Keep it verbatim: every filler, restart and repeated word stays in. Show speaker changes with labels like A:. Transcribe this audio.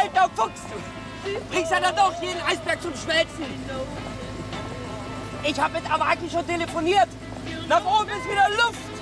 A: alter Fuchs, du! Bringst ja dann doch jeden Eisberg zum Schmelzen! Ich habe mit Awaki schon telefoniert! Nach oben ist wieder Luft!